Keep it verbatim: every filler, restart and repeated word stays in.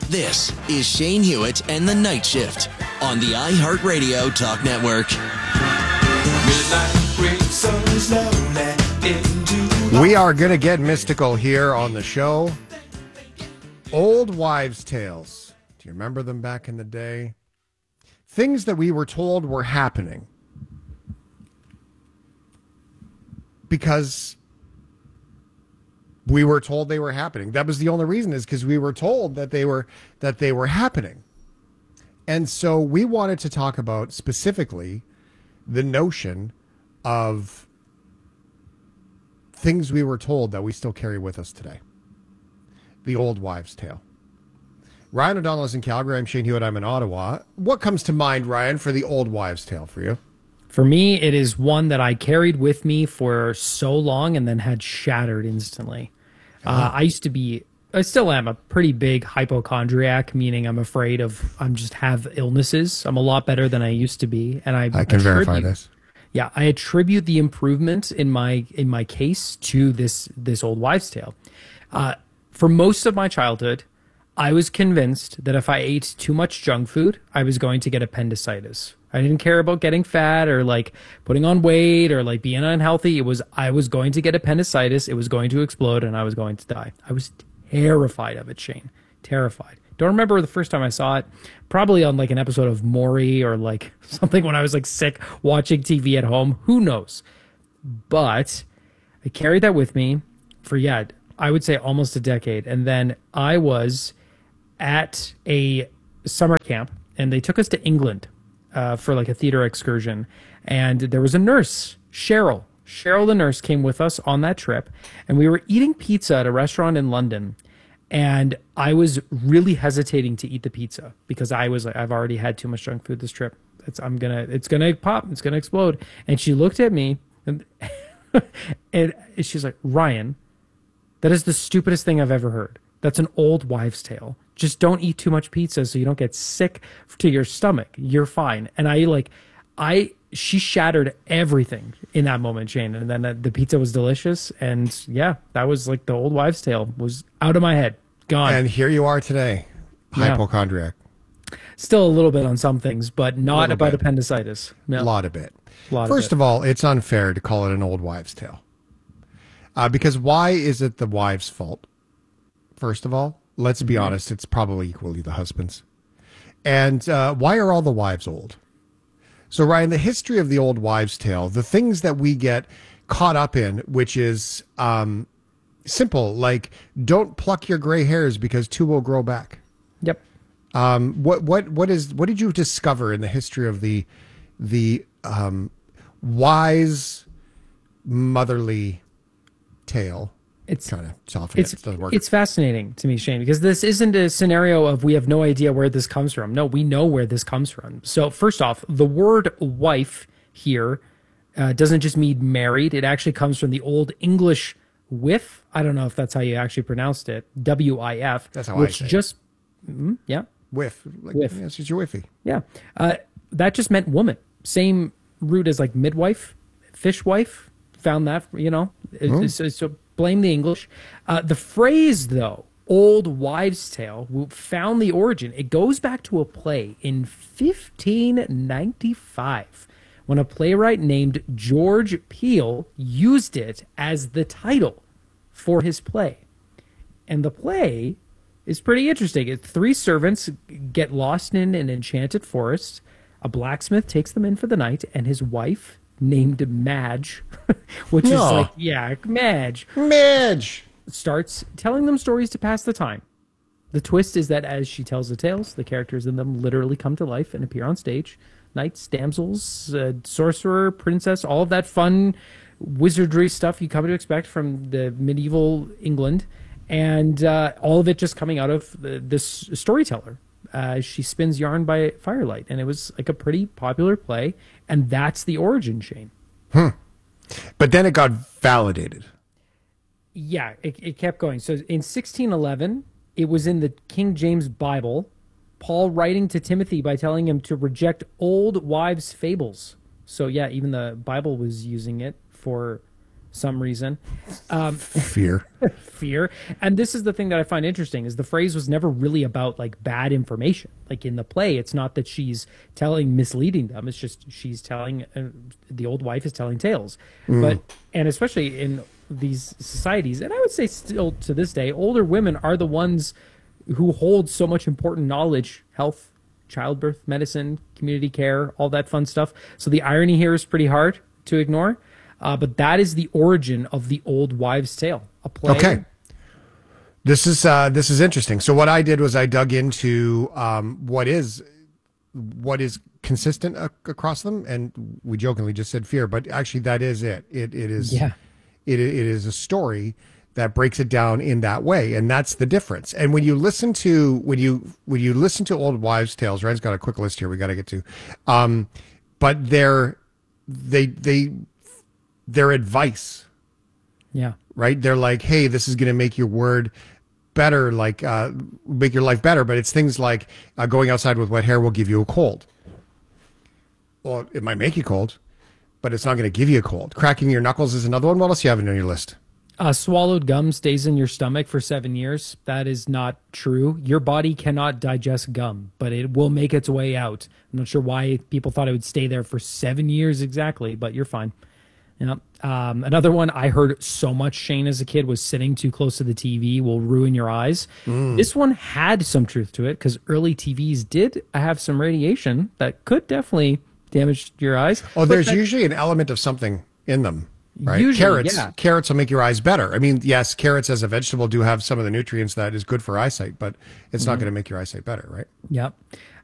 This is Shane Hewitt and the Night Shift on the iHeartRadio Talk Network. We are going to get mystical here on the show. Old wives' tales. Do you remember them back in the day? Things that we were told were happening because we were told they were happening. That was the only reason, is because we were told that they were that they were happening. And so we wanted to talk about specifically the notion of things we were told that we still carry with us today. The old wives' tale. Ryan O'Donnell is in Calgary. I'm Shane Hewitt. I'm in Ottawa. What comes to mind, Ryan, for the old wives' tale for you? For me, it is one that I carried with me for so long and then had shattered instantly. Oh. Uh, I used to be, I still am, a pretty big hypochondriac, meaning I'm afraid of, I'm just have illnesses. I'm a lot better than I used to be. And I, I can attribute, verify this. Yeah, I attribute the improvement in my in my case to this this old wives' tale. Uh, for most of my childhood, I was convinced that if I ate too much junk food, I was going to get appendicitis. I didn't care about getting fat or like putting on weight or like being unhealthy. It was, I was going to get appendicitis. It was going to explode and I was going to die. I was terrified of it, Shane. Terrified. Don't remember the first time I saw it. Probably on like an episode of Maury or like something when I was like sick watching T V at home. Who knows? But I carried that with me for, yeah, I would say almost a decade. And then I was at a summer camp and they took us to England uh, for like a theater excursion. And there was a nurse, Cheryl. Cheryl, the nurse, came with us on that trip. And we were eating pizza at a restaurant in London. And I was really hesitating to eat the pizza because I was like, I've already had too much junk food this trip. It's, I'm gonna, it's gonna pop. It's gonna explode. And she looked at me and, and she's like, Ryan, that is the stupidest thing I've ever heard. That's an old wives' tale. Just don't eat too much pizza so you don't get sick to your stomach. You're fine. And I like, I, she shattered everything in that moment, Shane. And then the pizza was delicious. And yeah, that was like the old wives' tale was out of my head. Gone. And here you are today, hypochondriac. Yeah. Still a little bit on some things, but not about bit. appendicitis. No. A lot of it. Lot First of, of all, it's unfair to call it an old wives' tale. Uh, because why is it the wife's fault? First of all, let's be mm-hmm. honest, it's probably equally the husband's. And uh, why are all the wives old? So, Ryan, the history of the old wives' tale, the things that we get caught up in, which is um, simple, like don't pluck your gray hairs because two will grow back. Yep. Um, what what what is what did you discover in the history of the the um, wise motherly tale? It's kind of soften it's, it. It doesn't work. It's fascinating to me, Shane, because this isn't a scenario of we have no idea where this comes from. No, we know where this comes from. So first off, the word wife here uh, doesn't just mean married. It actually comes from the Old English wif. I don't know if that's how you actually pronounced it. W I F. That's how which I say just, it. Mm, yeah. Whiff. Like, Whiff. Yeah, it's just your whiffy. Yeah. Uh, that just meant woman. Same root as like midwife, fishwife. Found that, you know. Hmm. So, so blame the English. Uh, the phrase, though, old wives' tale, found the origin. It goes back to a play in fifteen ninety-five when a playwright named George Peele used it as the title for his play. And the play is pretty interesting. It, three servants get lost in an enchanted forest. A blacksmith takes them in for the night, and his wife, named Madge, which no. is like, yeah, Madge. Madge! Starts telling them stories to pass the time. The twist is that as she tells the tales, the characters in them literally come to life and appear on stage. Knights, damsels, uh, sorcerer, princess, all of that fun wizardry stuff you come to expect from the medieval England. And uh, all of it just coming out of the, this storyteller. Uh, she spins yarn by firelight, and it was like a pretty popular play, and that's the origin, Shane. Hmm. But then it got validated. Yeah, it, it kept going. So in sixteen eleven, it was in the King James Bible, Paul writing to Timothy by telling him to reject old wives' fables. So yeah, even the Bible was using it for some reason. Fear. Fear. And this is the thing that I find interesting is the phrase was never really about like bad information. Like in the play, it's not that she's telling misleading them. It's just she's telling uh, the old wife is telling tales. Mm. But and especially in these societies, and I would say still to this day, older women are the ones who hold so much important knowledge, health, childbirth, medicine, community care, all that fun stuff. So the irony here is pretty hard to ignore. Uh, but that is the origin of the Old Wives' Tale, a play. Okay, this is uh, this is interesting. So what I did was I dug into um, what is what is consistent ac- across them, and we jokingly just said fear, but actually that is it. It it is yeah. it it is a story that breaks it down in that way, and that's the difference. And when you listen to when you when you listen to Old Wives' Tales, Ryan's got a quick list here we got to get to, um, but they're they they. their advice. Yeah. Right? They're like, hey, this is going to make your word better, like uh, make your life better. But it's things like uh, going outside with wet hair will give you a cold. Well, it might make you cold, but it's not going to give you a cold. Cracking your knuckles is another one. What else do you have on your list? Uh, swallowed gum stays in your stomach for seven years. That is not true. Your body cannot digest gum, but it will make its way out. I'm not sure why people thought it would stay there for seven years exactly, but you're fine. Yeah. Um, another one I heard so much, Shane, as a kid, was sitting too close to the T V will ruin your eyes. Mm. This one had some truth to it because early T Vs did have some radiation that could definitely damage your eyes. Oh, there's that, usually an element of something in them, right? Usually, carrots, yeah. carrots will make your eyes better. I mean, yes, carrots as a vegetable do have some of the nutrients that is good for eyesight, but it's mm-hmm. not going to make your eyesight better, right? Yep.